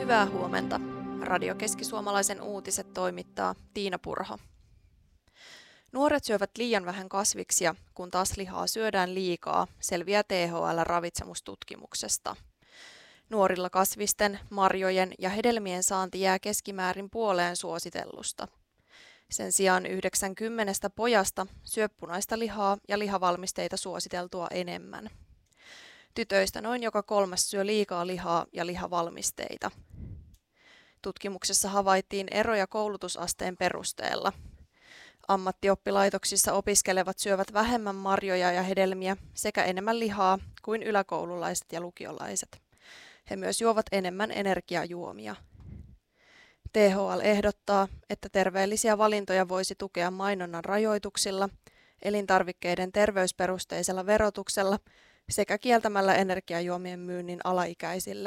Hyvää huomenta. Radio Keski-Suomalaisen uutiset toimittaa Tiina Purho. Nuoret syövät liian vähän kasviksia, kun taas lihaa syödään liikaa, selviää THL-ravitsemustutkimuksesta. Nuorilla kasvisten, marjojen ja hedelmien saanti jää keskimäärin puoleen suositellusta. Sen sijaan 90 pojasta syö punaista lihaa ja lihavalmisteita suositeltua enemmän. Tytöistä noin joka kolmas syö liikaa lihaa ja lihavalmisteita. Tutkimuksessa havaittiin eroja koulutusasteen perusteella. Ammattioppilaitoksissa opiskelevat syövät vähemmän marjoja ja hedelmiä sekä enemmän lihaa kuin yläkoululaiset ja lukiolaiset. He myös juovat enemmän energiajuomia. THL ehdottaa, että terveellisiä valintoja voisi tukea mainonnan rajoituksilla, elintarvikkeiden terveysperusteisella verotuksella sekä kieltämällä energiajuomien myynnin alaikäisille.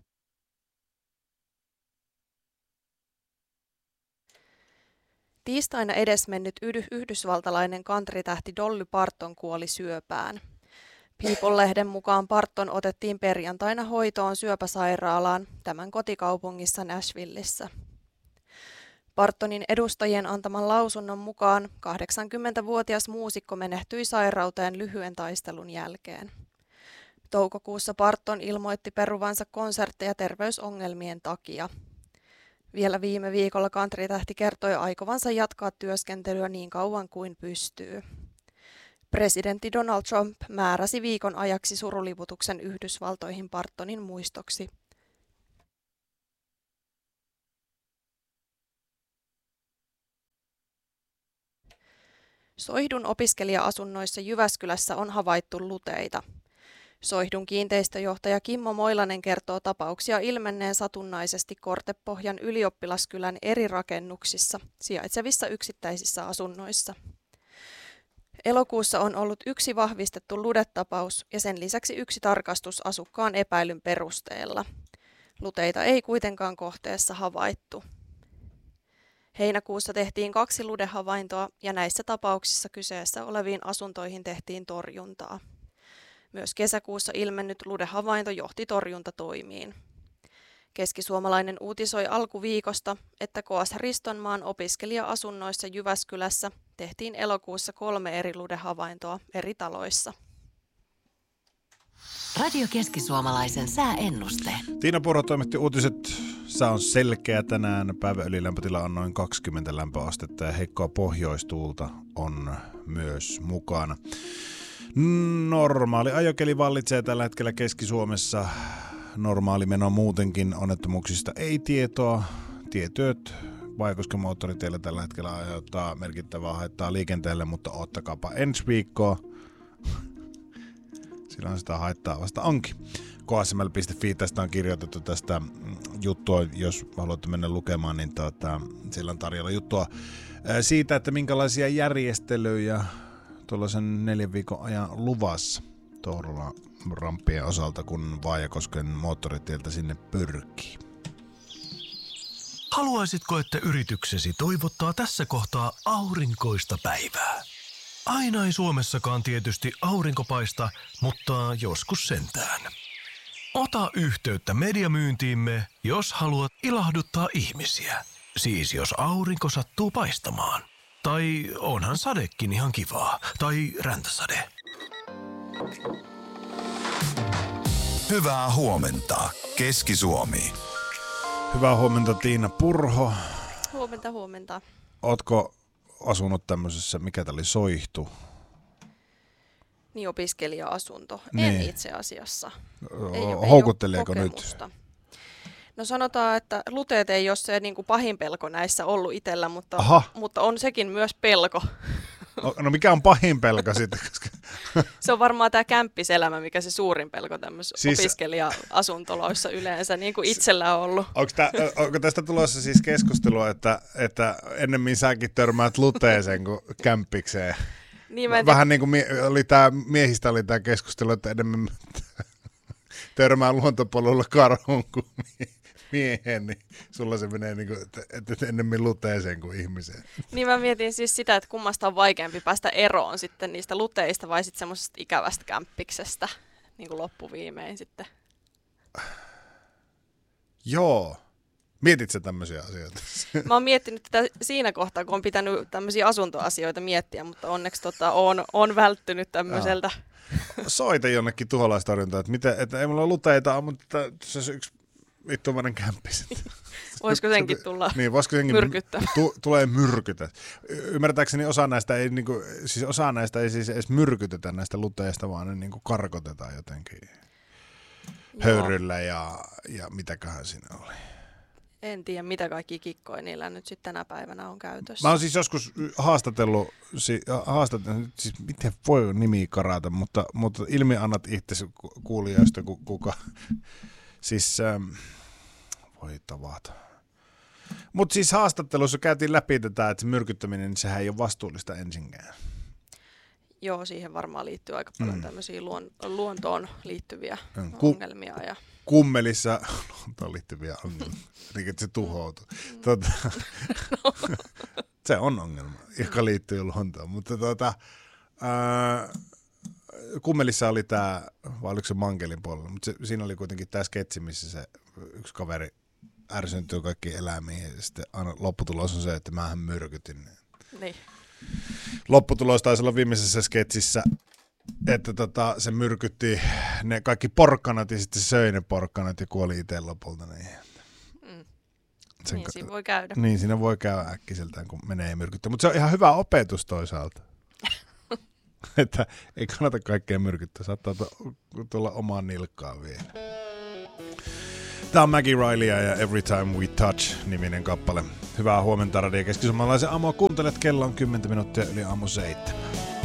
Tiistaina edesmennyt yhdysvaltalainen countrytähti Dolly Parton kuoli syöpään. People-lehden mukaan Parton otettiin perjantaina hoitoon syöpäsairaalaan tämän kotikaupungissa Nashvillessä. Partonin edustajien antaman lausunnon mukaan 80-vuotias muusikko menehtyi sairauteen lyhyen taistelun jälkeen. Toukokuussa Parton ilmoitti peruvansa konsertteja terveysongelmien takia. Vielä viime viikolla countrytähti kertoi aikovansa jatkaa työskentelyä niin kauan kuin pystyy. Presidentti Donald Trump määräsi viikon ajaksi suruliputuksen Yhdysvaltoihin Partonin muistoksi. Soihdun opiskelija-asunnoissa Jyväskylässä on havaittu luteita. Soihdun kiinteistöjohtaja Kimmo Moilanen kertoo tapauksia ilmenneen satunnaisesti Kortepohjan ylioppilaskylän eri rakennuksissa sijaitsevissa yksittäisissä asunnoissa. Elokuussa on ollut yksi vahvistettu ludetapaus ja sen lisäksi yksi tarkastus asukkaan epäilyn perusteella. Luteita ei kuitenkaan kohteessa havaittu. Heinäkuussa tehtiin 2 ludehavaintoa ja näissä tapauksissa kyseessä oleviin asuntoihin tehtiin torjuntaa. Myös kesäkuussa ilmennyt ludehavainto johti torjuntatoimiin. Keskisuomalainen uutisoi alkuviikosta, että KS Ristonmaan opiskelija-asunnoissa Jyväskylässä tehtiin elokuussa 3 eri ludehavaintoa eri taloissa. Radio Keski-Suomalaisen sääennuste. Tiina Purho toimitti uutiset. Sää on selkeä tänään. Päivän ylilämpötila on noin 20 lämpöastetta ja heikkoa pohjoistuulta on myös mukana. Normaali ajokeli vallitsee tällä hetkellä Keski-Suomessa. Normaali meno muutenkin, onnettomuuksista ei tietoa. Tietyöt Vaikosken moottoriteillä tällä hetkellä aiheuttaa merkittävää haittaa liikenteelle, mutta ottakaapa ensi viikkoa. Silloin sitä haittaa vasta onkin. KSML.fi tästä on kirjoitettu tästä juttua, jos haluatte mennä lukemaan, niin siellä on tarjolla juttua siitä, että minkälaisia järjestelyjä tuollaisen 4 viikon ajan luvassa Tourulan ramppien osalta, kun Vaajakosken moottoritieltä sinne pyrkii. Haluaisitko, että yrityksesi toivottaa tässä kohtaa aurinkoista päivää? Aina ei Suomessakaan tietysti aurinko paista, mutta joskus sentään. Ota yhteyttä mediamyyntiimme, jos haluat ilahduttaa ihmisiä. Siis jos aurinko sattuu paistamaan. Tai onhan sadekin ihan kivaa. Tai räntäsade. Hyvää huomenta, Keski-Suomi. Hyvää huomenta, Tiina Purho. Huomenta. Ootko asunut tämmöisessä, mikä tää oli, Soihtu? Niin, opiskelija-asunto. Niin. En itse asiassa. Houkutteleeko nyt? No sanotaan, että luteet ei ole se niin kuin pahin pelko näissä ollut itsellä, mutta on sekin myös pelko. No mikä on pahin pelko sitten? Se on varmaan tämä kämppiselämä, mikä se suurin pelko tämmöisissä opiskelija-asuntoloissa yleensä, niin kuin itsellä on ollut. Onko tästä tulossa siis keskustelua, että ennemmin säkin törmäät luteeseen kuin kämppikseen? Niin, vähän niin kuin miehistä oli tämä keskustelu, että enemmän törmää luontopolulla karhuun kuin miehen, niin sulla se menee niin kuin, että ennemmin luteeseen kuin ihmiseen. Niin mä mietin siis sitä, että kummasta on vaikeampi päästä eroon sitten niistä luteista vai sitten semmoisesta ikävästä kämppiksestä niin kuin loppuviimein sitten. Joo. Mietit sä tämmöisiä asioita? Mä oon miettinyt tätä siinä kohtaa, kun on pitänyt tämmöisiä asuntoasioita miettiä, mutta onneksi on välttynyt tämmöiseltä. Soita jonnekin tuholaistorjuntaan, että ei mulla ole luteita, mutta se on yksi vittumainen kämppi. Voisiko senkin tulla myrkyttä? Tulee myrkytä. Ymmärtääkseni osa näistä ei siis edes myrkytetä näistä luteista, vaan ne niinku karkotetaan jotenkin höyryllä ja mitäköhän siinä oli. En tiedä, mitä kaikki kikkoja niillä nyt sitten tänä päivänä on käytössä. Mä oon siis joskus haastatellut, siis miten voi nimi karata, mutta ilmiannat itse kuulijoista, kuka, siis voi tavata. Mutta siis haastattelussa käytiin läpi tätä, että myrkyttäminen, niin sehän ei ole vastuullista ensinkään. Joo, siihen varmaan liittyy aika paljon tämmöisiä luontoon liittyviä ongelmia. Ja Kummelissa luontoon liittyviä ongelmia, eli että se tuhoutuu. Se on ongelma, joka liittyy luontoon, mutta Kummelissa oli tämä, vai oliko se Mankelin puolella, mutta siinä oli kuitenkin tämä sketsi, missä se yksi kaveri ärsyntyy kaikkiin eläimiin ja sitten aina lopputulos on se, että mähän myrkytin. niin. Lopputulos taisi olla viimeisessä sketsissä, että se myrkytti ne kaikki porkkanat ja sitten se söi ne porkkanat ja kuoli itse lopulta. Niin Siinä voi käydä. Niin, siinä voi käydä äkkiseltään, kun menee ja myrkyttää. Mutta se on ihan hyvä opetus toisaalta. Että ei kannata kaikkea myrkyttää, saattaa tulla omaan nilkkaan vielä. Tämä on Maggie Riley ja Every Time We Touch-niminen kappale. Hyvää huomenta Radio Keski-Suomalaisen aamua. Kuuntelet, kello on 10 minuuttia yli aamu 7.